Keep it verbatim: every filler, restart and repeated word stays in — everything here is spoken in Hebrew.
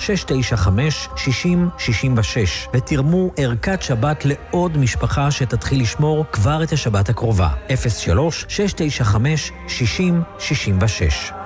שש תשע חמש שש אפס שש שש ותרמו ערכת שבת לעוד משפחה שתתחיל לשמור כבר את השבת הקרובה. אפס שלוש שש תשע חמש שש אפס שש שש